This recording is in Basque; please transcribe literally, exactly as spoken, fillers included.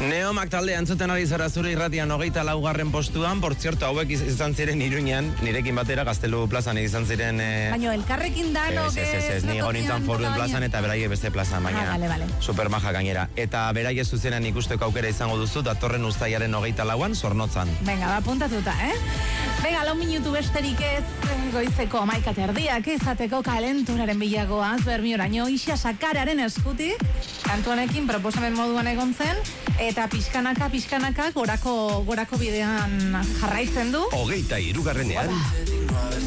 Neomak talde antzuten ari zara zure irratian hogeita laugarren postuan, por cierto, hauek izan ziren Iruñan, nirekin batera Gaztelu plazan izan ziren... Eh... Baina, elkarrekin danok... Ez, ez, ez, ez, ni gonintzan foruen plazan eta beraiek beste plazan, baina ah, vale, vale. super maja gainera. Eta beraiek zuzenan ikusteko aukera izango duzu, datorren uztailaren hogeita lauan, Zornotzan. Venga, ba, puntatuta, eh? Venga, lau minutu besterik ez, goizeko amaika terdiak izateko kalenturaren bilagoaz, bermioraino, Ixia Sakararen eskutik, kantu honekin proposamen moduan egon zen, eta pixkanaka, pixkanaka, gorako, gorako bidean jarraitzen du. Hogeita hirugarrenean.